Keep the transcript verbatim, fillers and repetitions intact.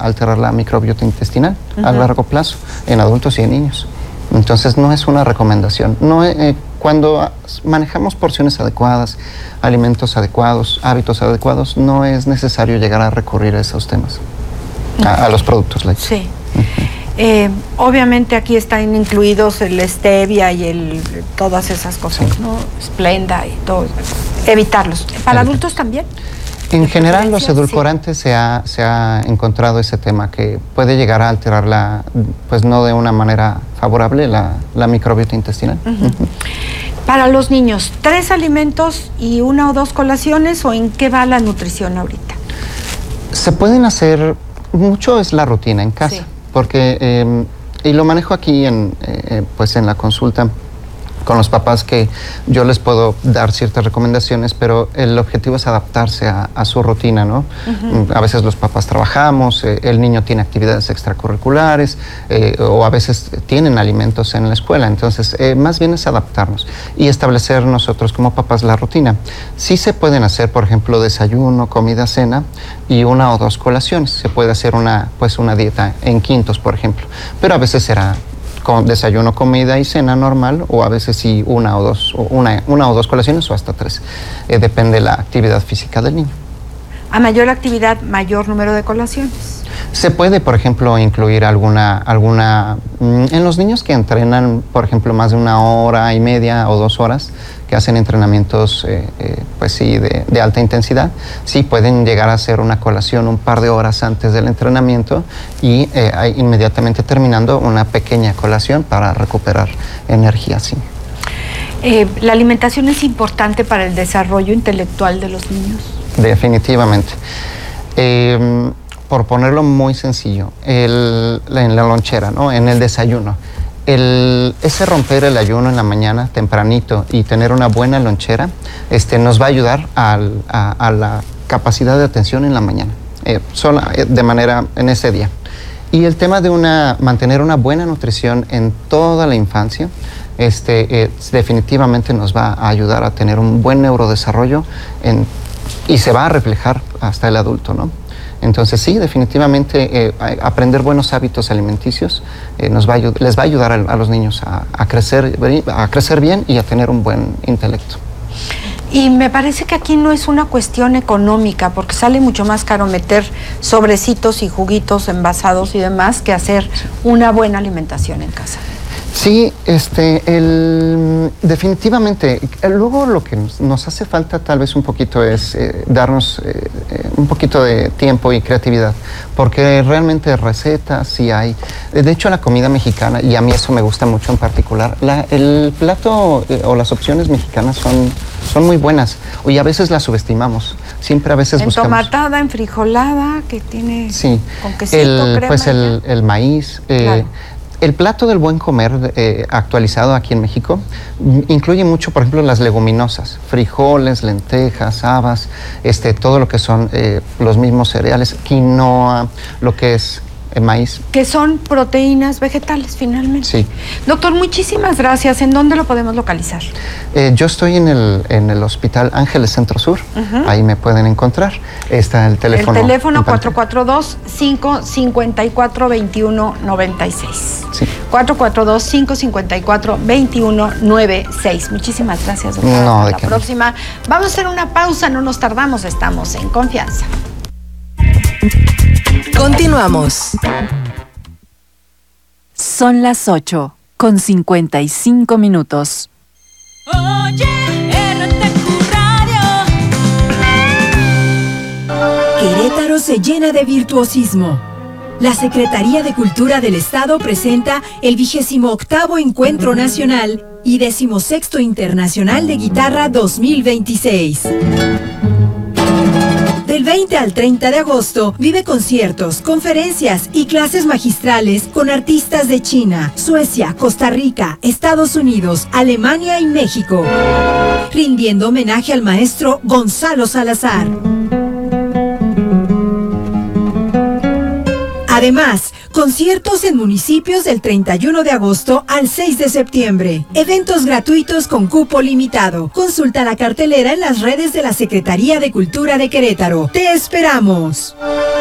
alterar la microbiota intestinal uh-huh. a largo plazo en adultos y en niños. Entonces no es una recomendación. No, eh, cuando manejamos porciones adecuadas, alimentos adecuados, hábitos adecuados, no es necesario llegar a recurrir a esos temas, uh-huh. a, a los productos lácteos. Sí. Uh-huh. Eh, obviamente aquí están incluidos el stevia y el todas esas cosas, sí. ¿no? Splenda y todo. Evitarlos. ¿Para Evitar. adultos también? En general, los edulcorantes sí. se, ha, se ha encontrado ese tema que puede llegar a alterarla, pues no de una manera favorable, la, la microbiota intestinal. Uh-huh. Uh-huh. Para los niños, ¿tres alimentos y una o dos colaciones o en qué va la nutrición ahorita? Se pueden hacer, mucho es la rutina en casa, sí. porque, eh, y lo manejo aquí en, eh, pues en la consulta con los papás, que yo les puedo dar ciertas recomendaciones, pero el objetivo es adaptarse a, a su rutina, ¿no? Uh-huh. A veces los papás trabajamos, eh, el niño tiene actividades extracurriculares, eh, o a veces tienen alimentos en la escuela, entonces eh, más bien es adaptarnos y establecer nosotros como papás la rutina. Sí se pueden hacer, por ejemplo, desayuno, comida, cena y una o dos colaciones. Se puede hacer una, pues una dieta en quintos, por ejemplo, pero a veces será con desayuno, comida y cena normal, o a veces sí una o dos, o una, una o dos colaciones o hasta tres. Eh, depende de la actividad física del niño. A mayor actividad, mayor número de colaciones. Se puede, por ejemplo, incluir alguna, alguna, en los niños que entrenan, por ejemplo, más de una hora y media o dos horas, que hacen entrenamientos, eh, eh, pues sí, de, de alta intensidad, sí pueden llegar a hacer una colación un par de horas antes del entrenamiento y eh, inmediatamente terminando una pequeña colación para recuperar energía, sí. Eh, ¿La alimentación es importante para el desarrollo intelectual de los niños? Definitivamente. Eh, por ponerlo muy sencillo, el, en la lonchera, ¿no? En el desayuno. El, ese romper el ayuno en la mañana tempranito y tener una buena lonchera este, nos va a ayudar al, a, a la capacidad de atención en la mañana, eh, sola, eh, de manera en ese día. Y el tema de una, mantener una buena nutrición en toda la infancia, este, eh, definitivamente nos va a ayudar a tener un buen neurodesarrollo en, y se va a reflejar hasta el adulto, ¿no? Entonces sí, definitivamente eh, aprender buenos hábitos alimenticios eh, nos va a, les va a ayudar a, a los niños a, a, crecer, a crecer bien y a tener un buen intelecto. Y me parece que aquí no es una cuestión económica, porque sale mucho más caro meter sobrecitos y juguitos envasados y demás que hacer una buena alimentación en casa. Sí, este, el, definitivamente. Luego lo que nos, nos hace falta tal vez un poquito es eh, darnos eh, eh, un poquito de tiempo y creatividad, porque realmente recetas sí hay. De hecho, la comida mexicana, y a mí eso me gusta mucho en particular, la, el plato eh, o las opciones mexicanas son, son muy buenas, y a veces las subestimamos. Siempre a veces buscamos... Entomatada, enfrijolada, que tiene sí, con quesito, el, crema. Pues el, el maíz... Eh, claro. El plato del buen comer eh, actualizado aquí en México incluye mucho, por ejemplo, las leguminosas, frijoles, lentejas, habas, este, todo lo que son eh, los mismos cereales, quinoa, lo que es el maíz. Que son proteínas vegetales, finalmente. Sí. Doctor, muchísimas gracias. ¿En dónde lo podemos localizar? Eh, yo estoy en el, en el Hospital Ángeles Centro Sur. Uh-huh. Ahí me pueden encontrar. Está el teléfono. El teléfono cuatro cuatro dos, cinco cinco cuatro, dos uno nueve seis. Sí. cuatro cuatro dos, cinco cinco cuatro, dos uno nueve seis. Muchísimas gracias, doctor. No, Hasta la próxima. No. Vamos a hacer una pausa, no nos tardamos, estamos en confianza. Continuamos. Son las ocho con cincuenta y cinco minutos. Oye, R T Q Radio. Querétaro se llena de virtuosismo. La Secretaría de Cultura del Estado presenta el vigésimo octavo Encuentro Nacional y decimosexto Internacional de Guitarra dos mil veintiséis. Del veinte al treinta de agosto, vive conciertos, conferencias y clases magistrales con artistas de China, Suecia, Costa Rica, Estados Unidos, Alemania y México, rindiendo homenaje al maestro Gonzalo Salazar. Además, conciertos en municipios del treinta y uno de agosto al seis de septiembre. Eventos gratuitos con cupo limitado. Consulta la cartelera en las redes de la Secretaría de Cultura de Querétaro. ¡Te esperamos!